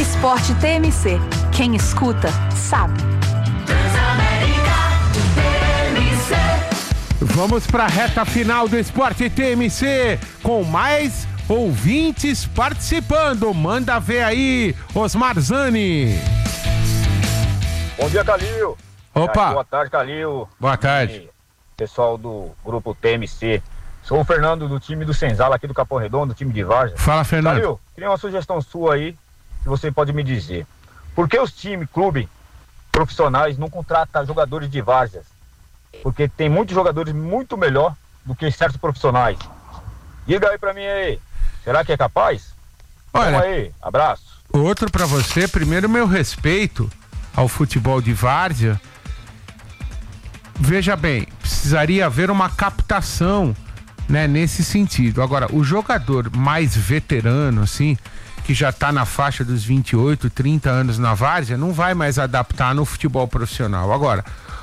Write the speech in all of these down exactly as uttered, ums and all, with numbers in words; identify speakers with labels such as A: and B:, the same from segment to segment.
A: Esporte T M C. Quem escuta, sabe.
B: Vamos para a reta final do Esporte T M C com mais ouvintes participando. Manda ver aí, Osmar Zani.
C: Bom dia, Calil.
B: Opa.
C: Boa tarde, Calil.
B: Boa tarde.
C: Pessoal do grupo T M C. Sou o Fernando do time do Senzala aqui do Capão Redondo, time de Várzea.
B: Fala, Fernando.
C: Calil, queria uma sugestão sua aí, que você pode me dizer. Por que os times, clubes profissionais não contratam jogadores de Várzeas? Porque tem muitos jogadores muito melhor do que certos profissionais. Diga aí pra mim aí, será que é capaz?
B: Olha,
C: Vamos aí, abraço.
B: Outro pra você, primeiro meu respeito ao futebol de Várzea. Veja bem, precisaria haver uma captação, né, nesse sentido. Agora, o jogador mais veterano, assim, que já tá na faixa dos vinte e oito, trinta anos na Várzea, não vai mais adaptar no futebol profissional. Agora,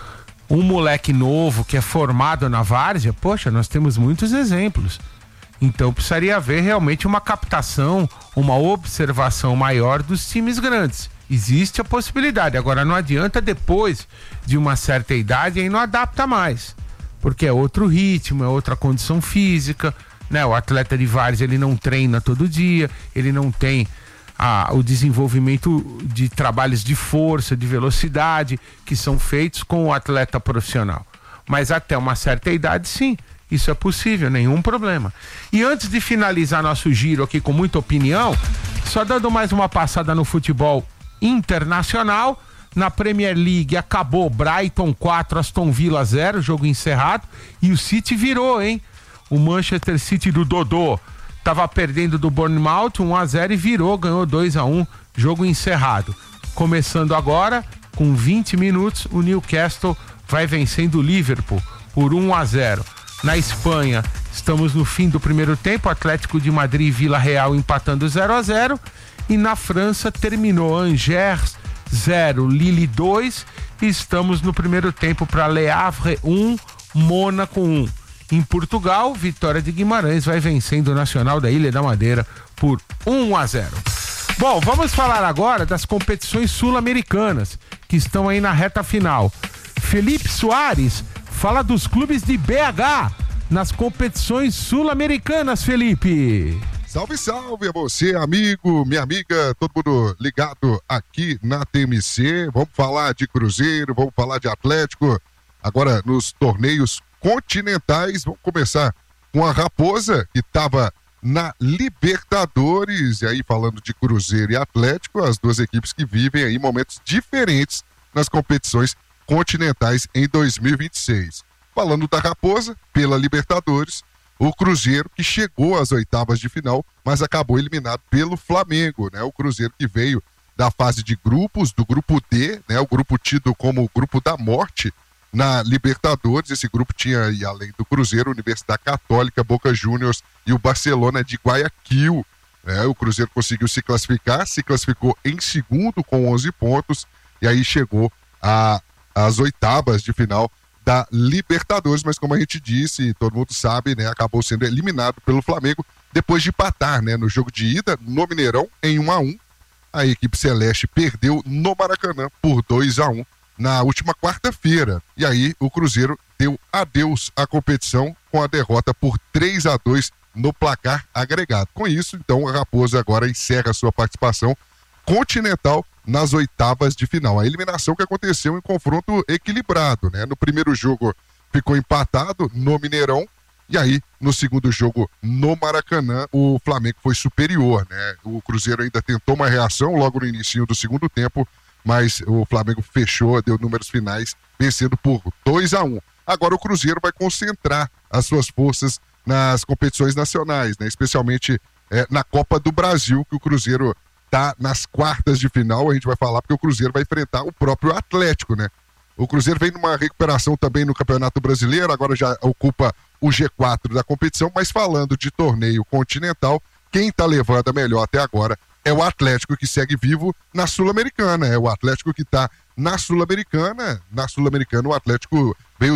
B: um moleque novo que é formado na Várzea, poxa, nós temos muitos exemplos. Então precisaria haver realmente uma captação, uma observação maior dos times grandes. Existe a possibilidade. Agora não adianta depois de uma certa idade aí não adapta mais. Porque é outro ritmo, é outra condição física, né? O atleta de Várzea, ele não treina todo dia, ele não tem a, o desenvolvimento de trabalhos de força, de velocidade, que são feitos com o atleta profissional. Mas até uma certa idade, sim, isso é possível, nenhum problema. E antes de finalizar nosso giro aqui com muita opinião, só dando mais uma passada no futebol internacional. Na Premier League acabou Brighton quatro, Aston Villa zero, jogo encerrado, e o City virou, hein? O Manchester City do Dodô tava perdendo do Bournemouth um a zero e virou, ganhou dois a um, jogo encerrado. Começando agora, com vinte minutos, o Newcastle vai vencendo o Liverpool por um a zero. Na Espanha, estamos no fim do primeiro tempo, Atlético de Madrid e Vila Real empatando zero a zero, e na França terminou Angers zero, Lille dois, e estamos no primeiro tempo para Le Havre um, Mônaco um. Em Portugal, Vitória de Guimarães vai vencendo o Nacional da Ilha da Madeira por um a zero. Bom, vamos falar agora das competições sul-americanas, que estão aí na reta final. Felipe Soares fala dos clubes de B H nas competições sul-americanas, Felipe.
D: Salve, salve a você, amigo, minha amiga, todo mundo ligado aqui na T M C. Vamos falar de Cruzeiro, vamos falar de Atlético. Agora, nos torneios continentais, vamos começar com a Raposa, que estava na Libertadores. E aí, falando de Cruzeiro e Atlético, as duas equipes que vivem aí momentos diferentes nas competições continentais em dois mil e vinte e seis. Falando da Raposa, pela Libertadores, o Cruzeiro, que chegou às oitavas de final, mas acabou eliminado pelo Flamengo, né? O Cruzeiro que veio da fase de grupos, do grupo D, né? O grupo tido como o grupo da morte na Libertadores. Esse grupo tinha, e além do Cruzeiro, Universidade Católica, Boca Juniors e o Barcelona de Guayaquil, né? O Cruzeiro conseguiu se classificar, se classificou em segundo com onze pontos, e aí chegou a, às oitavas de final da Libertadores, mas como a gente disse, todo mundo sabe, né, acabou sendo eliminado pelo Flamengo depois de empatar, né, no jogo de ida no Mineirão em um a um. A equipe celeste perdeu no Maracanã por dois a um na última quarta-feira. E aí o Cruzeiro deu adeus à competição com a derrota por três a dois no placar agregado. Com isso, então, a Raposa agora encerra sua participação continental nas oitavas de final. A eliminação que aconteceu em confronto equilibrado, né? No primeiro jogo ficou empatado no Mineirão, e aí no segundo jogo no Maracanã o Flamengo foi superior, né? O Cruzeiro ainda tentou uma reação logo no início do segundo tempo, mas o Flamengo fechou, deu números finais, vencendo por dois a um. Agora o Cruzeiro vai concentrar as suas forças nas competições nacionais, né? Especialmente é, na Copa do Brasil, que o Cruzeiro tá nas quartas de final. A gente vai falar porque o Cruzeiro vai enfrentar o próprio Atlético, né? O Cruzeiro vem numa recuperação também no Campeonato Brasileiro, agora já ocupa o G quatro da competição, mas falando de torneio continental, quem tá levando a melhor até agora é o Atlético, que segue vivo na Sul-Americana. É o Atlético que tá na Sul-Americana. Na Sul-Americana o Atlético